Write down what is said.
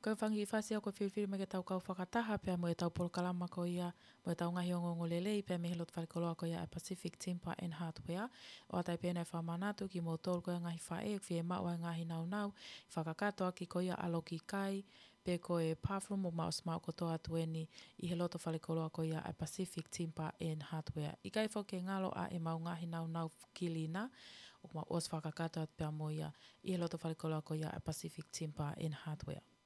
Koe whangi I whasia koe whiriwhiri me ke tau kau whakataha, pia mo e tau polokalama ko ia, mo e tau ngahi o ngongo lelei, pia me helot whalikoloa ko ia a Pacific Timber and Hardware. O atai pēnei whamanatu ki mo tōru koe ngahi whae, whie maua ngahi nau nau, whakakatoa ki ko ia aloki kai, pe ko e pāwhuru mo maos mau ko toa tueni, I he loto whalikoloa ko ia a Pacific Timber and Hardware. I kai whoke ngalo a e mau ngahi nau nau kilina, o ma os whakakatoa pia mo ia, I he loto whalikoloa ko ia a Pacific Timber and Hardware.